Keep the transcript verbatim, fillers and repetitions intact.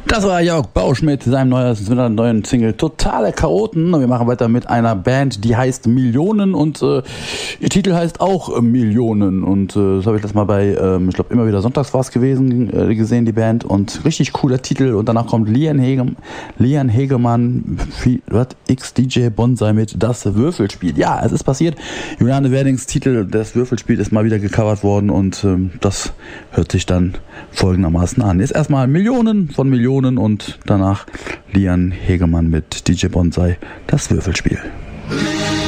Das war Jörg Bausch mit seinem neuen, neuen Single Totale Chaoten. Wir machen weiter mit einer Band, die heißt Millionen und äh, ihr Titel heißt auch äh, Millionen. Und äh, das habe ich das mal bei, ähm, ich glaube immer wieder sonntags war es gewesen, äh, gesehen, die Band. Und richtig cooler Titel. Und danach kommt Lian, Hege, Lian Hegemann, was, X D J Bonsai mit Das Würfelspiel. Ja, es ist passiert. Juliane Werdings Titel, das Würfelspiel, ist mal wieder gecovert worden und ähm, das hört sich dann folgendermaßen an. Jetzt erstmal Millionen von Millionen und danach Lian Hegemann mit D J Bonsai, Das Würfelspiel.